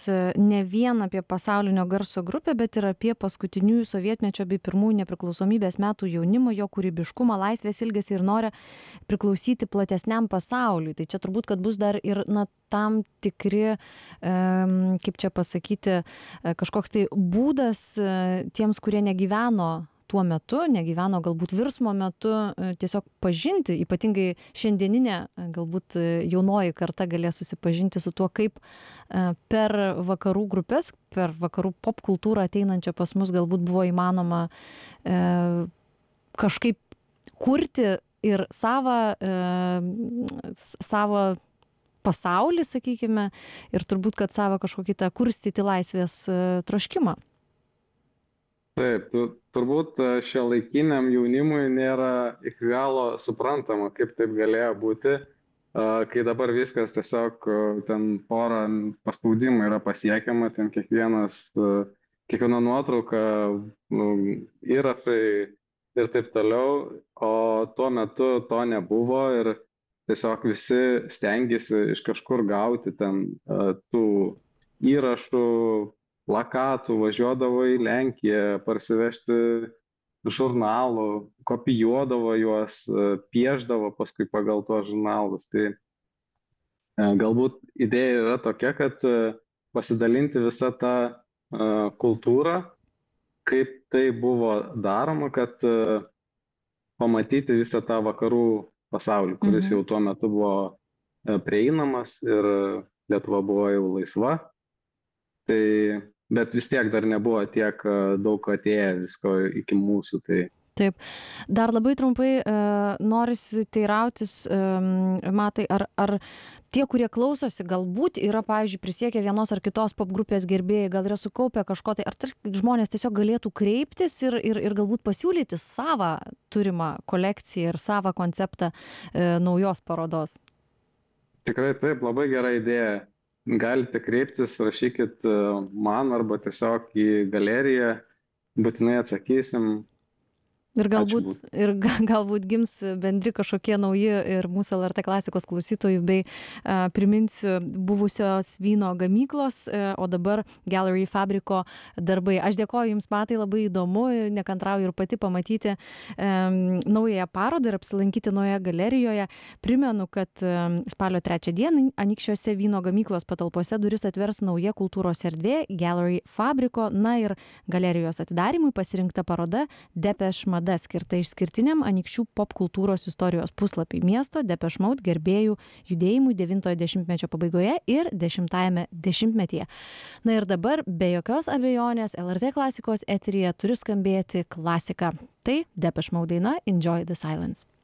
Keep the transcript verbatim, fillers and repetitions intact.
ne vien apie pasaulinio garso grupę, bet ir apie paskutiniųjų sovietmečio bei pirmųjų nepriklausomybės metų jaunimo, jo kūrybiškumą, laisvės ilgesį ir norą priklausyti platesniam pasauliui. Tai čia turbūt, kad bus dar ir na, tam tikri, kaip čia pasakyti, kažkoks tai būdas tiems, kurie negyveno tuo metu, negyveno galbūt virsmo metu, tiesiog pažinti, ypatingai šiandieninė galbūt jaunoji karta galės susipažinti su tuo, kaip per vakarų grupės, per vakarų pop kultūrą ateinančią pas mus galbūt buvo įmanoma e, kažkaip kurti ir savą, e, savą pasaulį, sakykime, ir turbūt, kad savą kažkokį tą kurstyti laisvės e, troškimą. Taip, turbūt šiuolaikiniam jaunimui nėra iki galo suprantama, kaip taip galėjo būti, kai dabar viskas tiesiog ten porą paspaudimų yra pasiekiama, ten kiekvienas, kiekviena nuotrauka, nu, įrašai ir taip toliau, o tuo metu to nebuvo ir tiesiog visi stengiasi iš kažkur gauti ten tų įrašų, plakatų, važiuodavo į Lenkiją, parsivežti žurnalų, kopijuodavo juos, piešdavo paskui pagal tuos žurnalus. Tai galbūt idėja yra tokia, kad pasidalinti visą tą kultūrą, kaip tai buvo daroma, kad pamatyti visą tą vakarų pasaulį, kuris jau tuo metu buvo prieinamas ir Lietuva buvo jau laisva. Tai bet vis tiek dar nebuvo tiek daug atėję visko iki mūsų. Tai... Taip. Dar labai trumpai uh, norisi teirautis, um, Matai, ar, ar tie, kurie klausosi, galbūt yra, pavyzdžiui, prisiekę vienos ar kitos pop grupės gerbėjai, gal yra sukaupę kažko, tai ar žmonės tiesiog galėtų kreiptis ir, ir, ir galbūt pasiūlyti savą turimą kolekciją ir savą konceptą uh, naujos parodos? Tikrai taip, labai gera idėja. Galite kreiptis, rašykit man arba tiesiog į galeriją, būtinai atsakysim. Ir galbūt, ir galbūt gims bendri kažkokie nauji ir mūsų L R T klasikos klausytojų bei uh, priminsiu buvusios vyno gamyklos, uh, o dabar Gallery Fabriko darbai. Aš dėkoju Jums, Matai, labai įdomu, nekantrauju ir pati pamatyti um, naująją parodą ir apsilankyti naujoje galerijoje. Primenu, kad um, spalio trečią dieną Anykščiuose vyno gamyklos patalpose duris atvers nauja kultūros erdvė Gallery Fabriko, na ir galerijos atidarymui pasirinkta paroda Depeche Mode, skirta išskirtiniam anykščių pop kultūros istorijos puslapiai miesto Depeche Mode gerbėjų judėjimui devintojo dešimtmečio pabaigoje ir dešimtajame dešimtmetyje. Na ir dabar, be jokios abejonės, L R T klasikos eteryje turi skambėti klasika. Tai Depeche Mode daina Enjoy the Silence.